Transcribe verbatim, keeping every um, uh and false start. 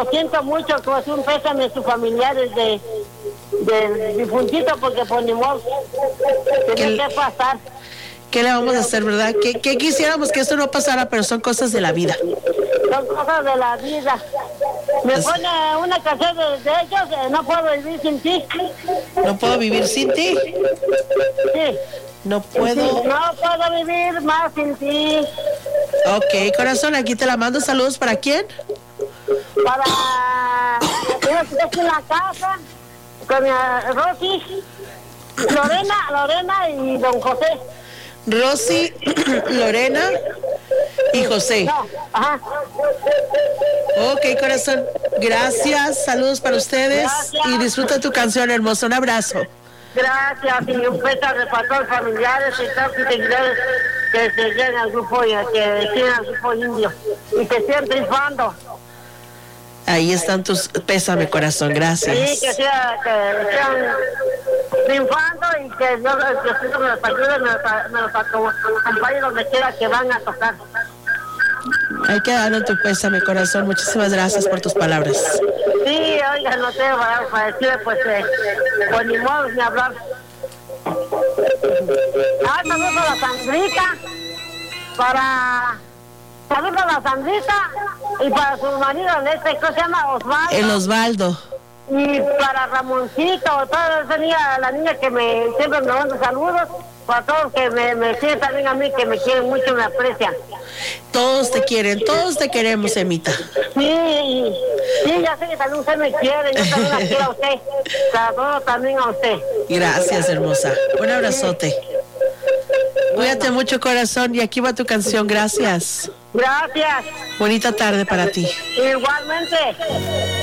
lo siento mucho, pues un pésame a sus familiares de del difuntito, porque por ni modo tenía que pasar. ¿Qué le vamos a hacer, verdad? Que, que quisiéramos que esto no pasara, pero son cosas de la vida. Son cosas de la vida. Me Pues, pone una canción de, de ellos, eh, no puedo vivir sin ti. no puedo vivir sin ti. Sí. No puedo. No puedo vivir más sin ti. Ok, corazón, aquí te la mando. Saludos, ¿para quién? Para... Yo estoy aquí en la casa con uh, Rosy, Lorena, Lorena y don José. Rosy, Lorena y José. No, ajá. Ok, corazón. Gracias. Saludos para ustedes. Gracias. Y disfruta tu canción, hermoso. Un abrazo. Gracias, y un pésame para todos los familiares y todos los seguidores que siguen al grupo, que siguen al grupo indio y que sigan triunfando. Ahí están tus pésame, corazón. Gracias. Sí, que, sea, que sigan triunfando y que Dios, Diosito me los ayude, me los, me los acompañe donde quiera que van a tocar. Hay que darle tu pésame, corazón. Muchísimas gracias por tus palabras. Sí, oiga, no tengo para, para decirle, pues, eh, pues ni modo ni hablar. Ah, saludos a la Sandrita, para... Saludos a la Sandrita y para su marido, este, ¿cómo se llama? Osvaldo. El Osvaldo. Y para Ramoncito, toda esa niña, la niña que me siempre me manda saludos, para todos que me, me siguen también a mí, que me quieren mucho, me aprecian. Todos te quieren, todos te queremos, Emita. Sí, sí, ya sé que también usted me quiere, yo también la quiero a usted, saludos también a usted. Gracias, hermosa. Un abrazote. Sí. Cuídate Bueno. mucho, corazón, y aquí va tu canción. Gracias. Gracias. Bonita tarde para ti. Igualmente.